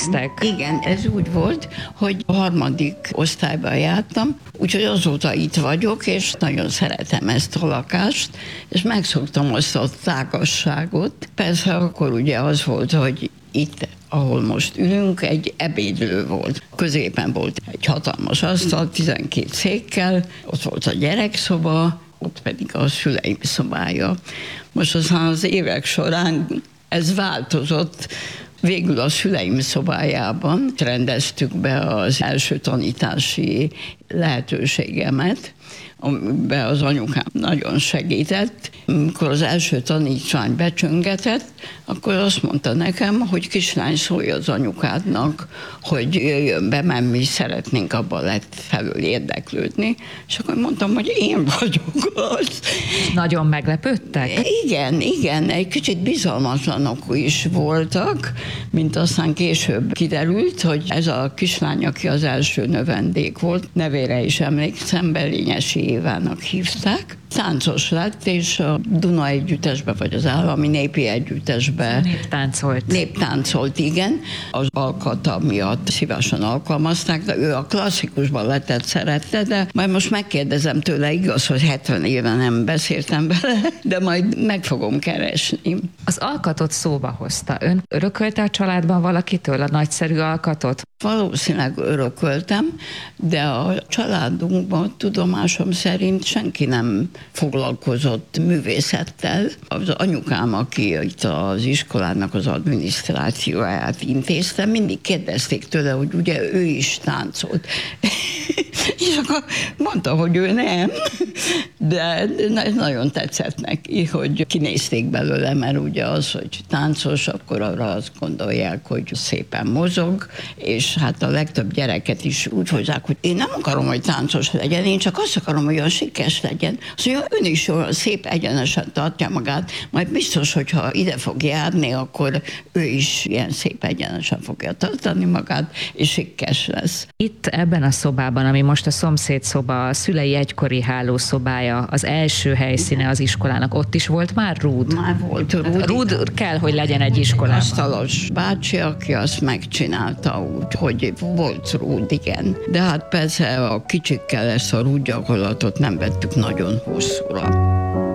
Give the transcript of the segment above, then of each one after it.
néztek? Igen, ez úgy volt, hogy a 3. osztályban jártam, úgyhogy azóta itt vagyok, és nagyon szeretem ezt a lakást, és megszoktam azt a tágasságot. Persze akkor ugye az volt, hogy itt, ahol most ülünk, egy ebédlő volt. Középen volt egy hatalmas asztal, 12 székkel, ott volt a gyerekszoba, ott pedig a szüleim szobája. Most aztán az évek során ez változott. Végül a szüleim szobájában rendeztük be az első tanítási lehetőségemet, amiben az anyukám nagyon segített. Amikor az első tanítvány becsöngetett, akkor azt mondta nekem, hogy kislány, szólj az anyukádnak, hogy jöjjön be, mert mi szeretnénk abban lett felül érdeklődni. És akkor mondtam, hogy én vagyok az. Nagyon meglepődtek? Igen, egy kicsit bizalmatlanok is voltak, mint aztán később kiderült, hogy ez a kislány, aki az első növendék volt, nevére is emlékszem, Belényesi Évának hívták. Táncos lett, és a Duna Együttesbe, vagy az Állami Népi Együttesbe néptáncolt, igen. Az alkata miatt szívesen alkalmazták, de ő a klasszikus balettet szerette, de majd most megkérdezem tőle, igaz, hogy 70 éve nem beszéltem vele, de majd meg fogom keresni. Az alkatot szóba hozta. Ön örökölte a családban valakitől a nagyszerű alkatot? Valószínűleg örököltem, de a családunkban tudomásom szerint senki nem foglalkozott művészettel. Az anyukám, aki itt az iskolának az adminisztrációját intézte, mindig kérdezték tőle, hogy ugye ő is táncolt. És akkor mondta, hogy ő nem, de nagyon tetszett neki, hogy kinézték belőle, mert ugye az, hogy táncos, akkor arra azt gondolják, hogy szépen mozog, és hát a legtöbb gyereket is úgy hozzák, hogy én nem akarom, hogy táncos legyen, én csak azt akarom, hogy olyan sikeres legyen. Azt mondja, ön is olyan szép egyenesen tartja magát, majd biztos, hogyha ide fog járni, akkor ő is ilyen szép egyenesen fogja tartani magát, és sikeres lesz. Itt ebben a szobában, ami most a szomszédszoba, a szülei egykori hálószobája, az első helyszíne az iskolának, ott is volt már rúd? Már volt rúd. Rúd kell, hogy legyen egy iskolában. Asztalos bácsi, aki azt megcsinálta úgy, hogy volt rúd, igen. De hát persze a kicsikkel ezt a rúd gyakorlatot nem vettük nagyon hosszúra.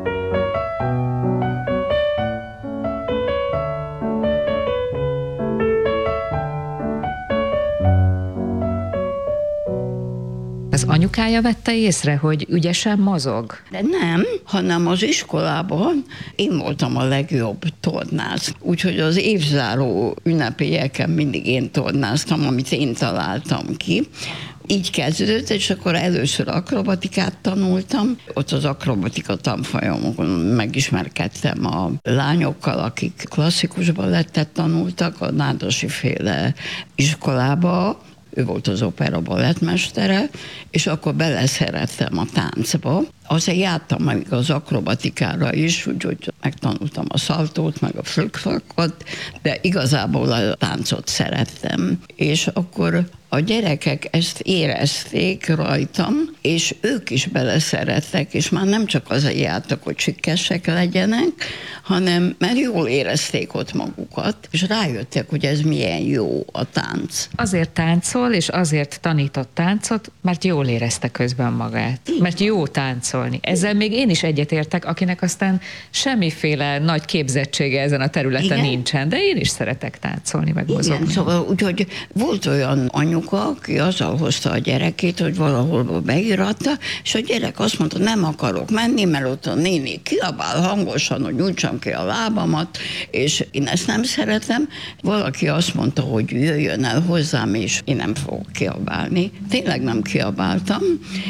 Az anyukája vette észre, hogy ügyesen mozog? De nem, hanem az iskolában én voltam a legjobb tornász. Úgyhogy az évzáró ünnepélyeken mindig én tornáztam, amit én találtam ki. Így kezdődött, és akkor először akrobatikát tanultam. Ott az akrobatika tanfolyamokon megismerkedtem a lányokkal, akik klasszikus balettet tanultak a Nádosi féle iskolába. Ő volt az opera balettmestere, és akkor beleszerettem a táncba. Azért jártam meg az akrobatikára is, úgyhogy megtanultam a szaltót, meg a flökszakot, de igazából a táncot szerettem. És akkor a gyerekek ezt érezték rajtam, és ők is beleszerettek, és már nem csak azért jártak, hogy sikeresek legyenek, hanem mert jól érezték ott magukat, és rájöttek, hogy ez milyen jó a tánc. Azért táncol, és azért tanított táncot, mert jól érezte közben magát. Mert jó táncolni. Ezzel még én is egyetértek, akinek aztán semmiféle nagy képzettsége ezen a területen nincsen, de én is szeretek táncolni, meg mozogni. Igen, szóval úgyhogy volt olyan anyuka, aki azzal hozta a gyerekét, hogy valahol beíratta, és a gyerek azt mondta, nem akarok menni, mert ott a néni kiabál hangosan, hogy nyújtsam ki a lábamat, és én ezt nem szeretem. Valaki azt mondta, hogy jöjjön el hozzám, és én nem fogok kiabálni. Tényleg nem kiabáltam.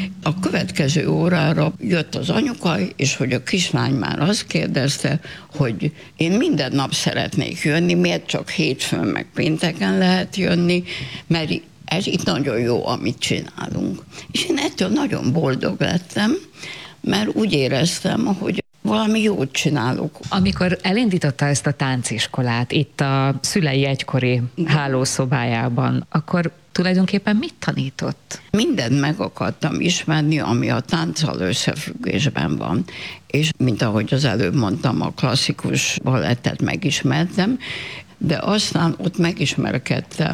A következő órára jött az anyuka, és hogy a kislány már azt kérdezte, hogy én minden nap szeretnék jönni, miért csak hétfőn meg pénteken lehet jönni, mert ez itt nagyon jó, amit csinálunk. És én ettől nagyon boldog lettem, mert úgy éreztem, hogy valami jót csinálok. Amikor elindította ezt a tánciskolát itt a szülei egykori hálószobájában, akkor tulajdonképpen mit tanított? Mindent meg akartam ismerni, ami a tánccal összefüggésben van. És mint ahogy az előbb mondtam, a klasszikus balettet megismertem, de aztán ott megismerkedtem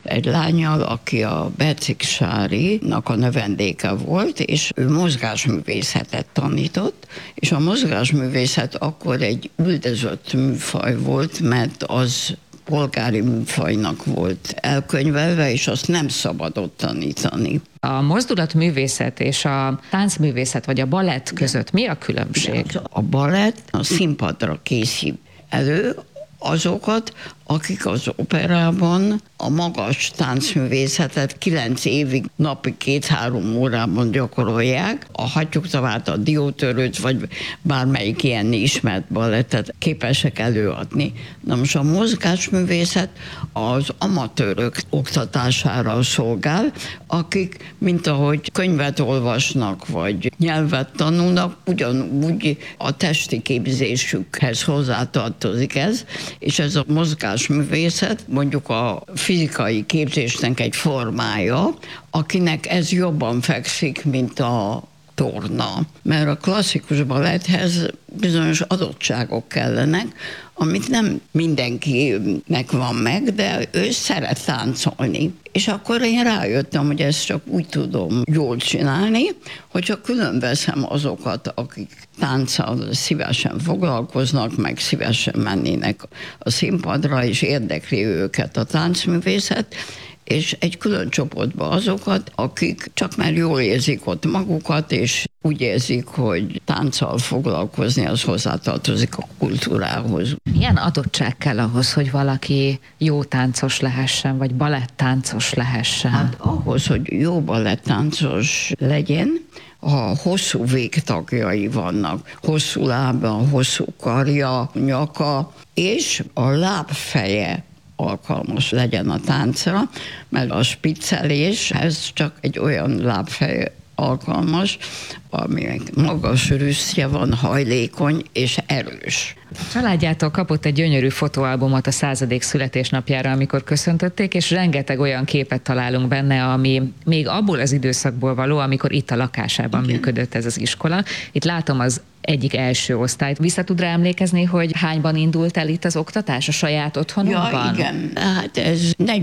egy lányal, aki a Becik Sárinak a növendéke volt, és ő mozgásművészetet tanított, és a mozgásművészet akkor egy üldözött műfaj volt, mert az polgári műfajnak volt elkönyvelve, és azt nem szabadott tanítani. A mozdulatművészet és a táncművészet, vagy a balett között mi a különbség? A balett a színpadra készít elő azokat, akik az operában a magas táncművészetet 9 évig napi 2-3 órában gyakorolják. A hattyúktavát, a diótörőt, vagy bármelyik ilyen ismert balettet képesek előadni. Na most a mozgásművészet az amatőrök oktatására szolgál, akik, mint ahogy könyvet olvasnak, vagy nyelvet tanulnak, ugyanúgy a testi képzésükhez hozzátartozik ez, és ez a mozgásművészet mondjuk a fizikai képzésnek egy formája, akinek ez jobban fekszik, mint a torna. Mert a klasszikus baletthez bizonyos adottságok kellenek, amit nem mindenkinek van meg, de ő szeret táncolni. És akkor én rájöttem, hogy ezt csak úgy tudom jól csinálni, hogyha külön veszem azokat, akik tánccal szívesen foglalkoznak, meg szívesen mennének a színpadra, és érdekli őket a táncművészet, és egy külön csoportba azokat, akik csak már jól érzik ott magukat, és úgy érzik, hogy tánccal foglalkozni, az hozzátartozik a kultúrához. Milyen adottság kell ahhoz, hogy valaki jó táncos lehessen, vagy balettáncos lehessen? Hát ahhoz, hogy jó balettáncos legyen, a hosszú végtagjai vannak, hosszú lába, hosszú karja, nyaka, és a lábfeje alkalmas legyen a táncra, mert a spicceléshez csak egy olyan lábfej alkalmas, aminek magas rüsszje van, hajlékony és erős. A családjától kapott egy gyönyörű fotóalbumot a 100. születésnapjára, amikor köszöntötték, és rengeteg olyan képet találunk benne, ami még abból az időszakból való, amikor itt a lakásában működött ez az iskola. Itt látom az egyik első osztályt. Vissza tud rá emlékezni, hogy hányban indult el itt az oktatás a saját otthonunkban? Ja, igen. Hát ez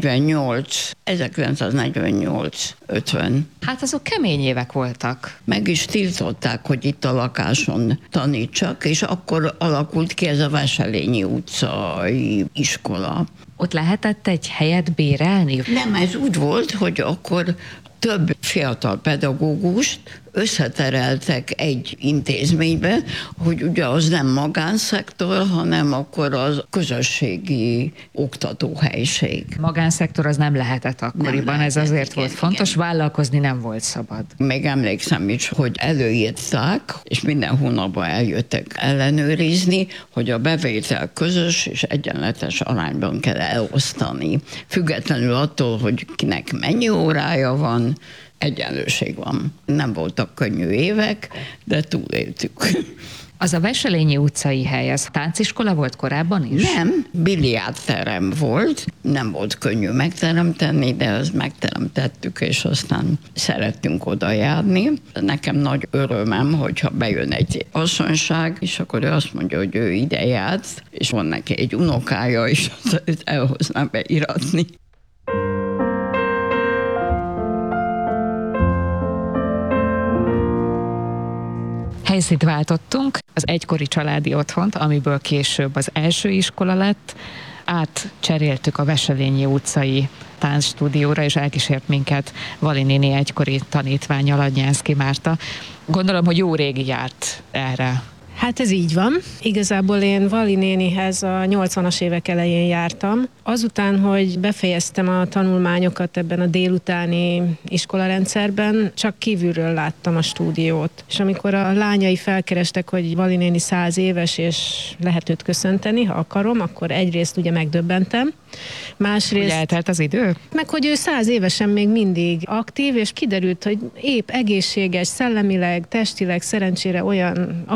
1948-50. Hát azok kemény évek voltak. Meg is tiltották, hogy itt a lakáson tanítsak, és akkor alakult ki ez a Veselényi utcai iskola. Ott lehetett egy helyet bérelni? Nem, ez úgy volt, hogy akkor több fiatal pedagógust összetereltek egy intézménybe, hogy ugye az nem magánszektor, hanem akkor az közösségi oktatóhelység. Magánszektor az nem lehetett akkoriban, ez azért volt fontos, vállalkozni nem volt szabad. Még emlékszem is, hogy előírták, és minden hónapban eljöttek ellenőrizni, hogy a bevétel közös és egyenletes arányban kell elosztani. Függetlenül attól, hogy kinek mennyi órája van, egyenlőség van. Nem voltak könnyű évek, de túléltük. Az a Veselényi utcai hely, az tánciskola volt korábban is? Nem, biliárdterem volt. Nem volt könnyű megteremteni, de azt megteremtettük, és aztán szerettünk oda járni. Nekem nagy örömem, hogyha bejön egy asszonyság, és akkor ő azt mondja, hogy ő ide járt, és van neki egy unokája, és őt elhozná beiratni. Helyszínt váltottunk, az egykori családi otthont, amiből később az első iskola lett, átcseréltük a Veselényi utcai táncstúdióra, és elkísért minket Vali néni egykori tanítványa, Ladnyánszky Márta. Gondolom, hogy jó régi járt erre. Hát ez így van. Igazából én Vali nénihez a 80-as évek elején jártam. Azután, hogy befejeztem a tanulmányokat ebben a délutáni iskolarendszerben, csak kívülről láttam a stúdiót. És amikor a lányai felkerestek, hogy Vali néni 100 éves, és lehet őt köszönteni, ha akarom, akkor egyrészt ugye megdöbbentem. Másrészt... Hogy eltelt az idő? Meg, hogy ő 100 évesen még mindig aktív, és kiderült, hogy épp egészséges, szellemileg, testileg, szerencsére olyan alkata van,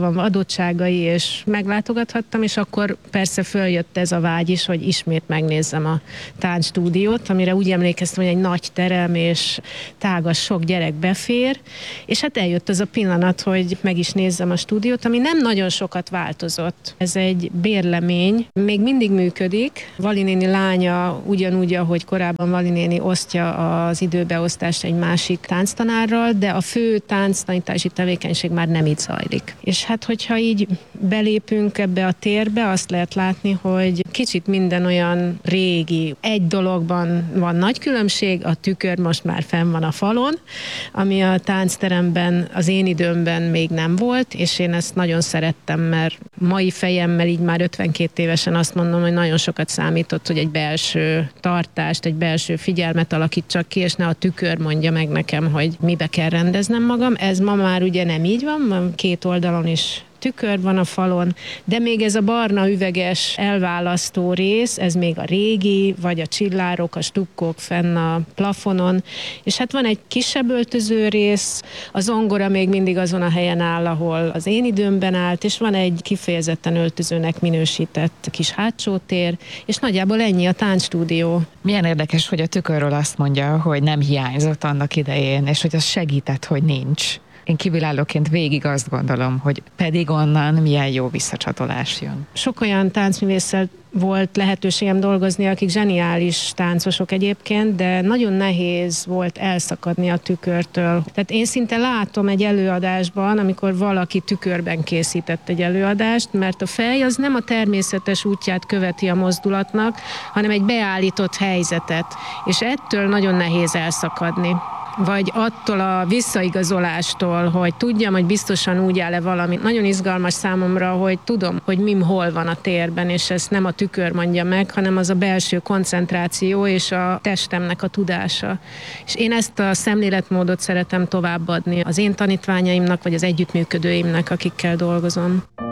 van adottságai, és meglátogathattam, és akkor persze följött ez a vágy is, hogy ismét megnézzem a táncstúdiót, amire úgy emlékeztem, hogy egy nagy terem, és tágas sok gyerek befér, és hát eljött az a pillanat, hogy meg is nézzem a stúdiót, ami nem nagyon sokat változott. Ez egy bérlemény, még mindig működik. Vali néni lánya ugyanúgy, ahogy korábban Vali néni osztja az időbeosztást egy másik tánctanárral, de a fő tánctanítási tevékenység már nem így zajlik. És hát, hogyha így belépünk ebbe a térbe, azt lehet látni, hogy kicsit minden olyan régi. Egy dologban van nagy különbség, a tükör most már fenn van a falon, ami a táncteremben az én időmben még nem volt, és én ezt nagyon szerettem, mert mai fejemmel így már 52 évesen azt mondom, hogy nagyon sokat számított, hogy egy belső tartást, egy belső figyelmet alakítsak ki, és ne a tükör mondja meg nekem, hogy mibe kell rendeznem magam. Ez ma már ugye nem így van, két oldalon is tükör van a falon, de még ez a barna üveges elválasztó rész, ez még a régi, vagy a csillárok, a stukkók fenn a plafonon, és hát van egy kisebb öltöző rész, a zongora még mindig azon a helyen áll, ahol az én időmben állt, és van egy kifejezetten öltözőnek minősített kis hátsó tér, és nagyjából ennyi a táncstúdió. Milyen érdekes, hogy a tükörről azt mondja, hogy nem hiányzott annak idején, és hogy az segített, hogy nincs. Én kívülállóként végig azt gondolom, hogy pedig onnan milyen jó visszacsatolás jön. Sok olyan táncművésszel volt lehetőségem dolgozni, akik zseniális táncosok egyébként, de nagyon nehéz volt elszakadni a tükörtől. Tehát én szinte látom egy előadásban, amikor valaki tükörben készített egy előadást, mert a fej az nem a természetes útját követi a mozdulatnak, hanem egy beállított helyzetet, és ettől nagyon nehéz elszakadni. Vagy attól a visszaigazolástól, hogy tudjam, hogy biztosan úgy áll-e valami. Nagyon izgalmas számomra, hogy tudom, hogy mim hol van a térben, és ezt nem a tükör mondja meg, hanem az a belső koncentráció és a testemnek a tudása. És én ezt a szemléletmódot szeretem továbbadni az én tanítványaimnak, vagy az együttműködőimnek, akikkel dolgozom.